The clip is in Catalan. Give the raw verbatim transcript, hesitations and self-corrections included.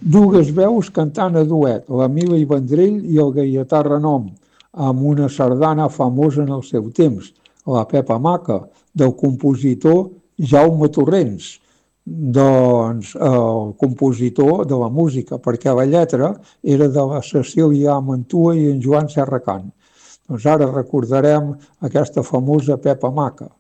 dues veus cantant a duet, la Mila i Vendrell i el Gaietà Renom, amb una sardana famosa en el seu temps, la Pepa Maca, del compositor Jaume Torrents, doncs el compositor de la música, perquè la lletra era de la Cecília Mantua i en Joan Serracant. Doncs ara recordarem aquesta famosa Pepa Maca.